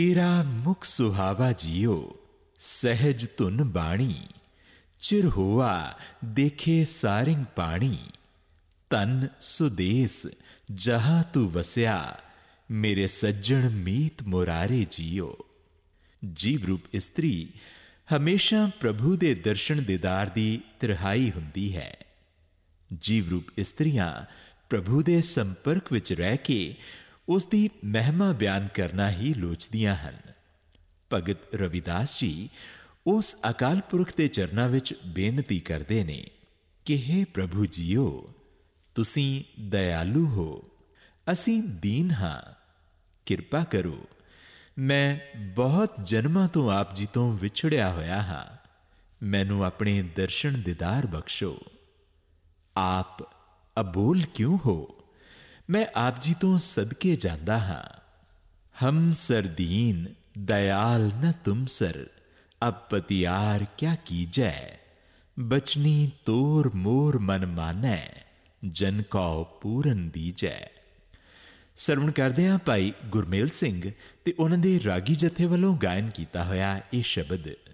तेरा मुख सुहावा जियो सहज धुन बाणी, चिर होआ देखे सारिंग पाणी। तन सुदेस जहां तू वसया, मेरे सज्जन मीत मुरारे जियो। जीव रूप इस्त्री हमेशा प्रभु दे दर्शन दीदार दी तिरहाई हुंदी है। जीव रूप इस्त्रियां प्रभु दे संपर्क विच रह के उस दी महिमा बयान करना ही लोचदियां हन। भगत रविदास जी उस अकाल पुरख दे चरनां विच बेनती करदे ने कि हे प्रभु जीओ, तुसीं दयालु हो, असीं दीन हां, किरपा करो। मैं बहुत जन्मां तो आप जी तो विछड़िया होया हां, मैनू अपने दर्शन दीदार बख्शो। आप अबोल क्यों हो? मैं आप जी तो सदके जांदा हां। हम सरदीन दयाल न तुम सर, अब पतियार क्या कीजै। बचनी तोर मोर मन मानै, जन कौ पूरन दीजै। ਸਰਵਣ ਕਰਦੇ ਹਾਂ ਭਾਈ ਗੁਰਮੇਲ ਸਿੰਘ ਤੇ ਉਹਨਾਂ ਦੇ ਰਾਗੀ ਜਥੇ ਵੱਲੋਂ ਗਾਇਨ ਕੀਤਾ ਹੋਇਆ ਇਹ ਸ਼ਬਦ।